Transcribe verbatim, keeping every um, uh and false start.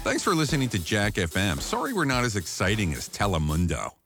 Thanks for listening to Jack F M. Sorry we're not as exciting as Telemundo.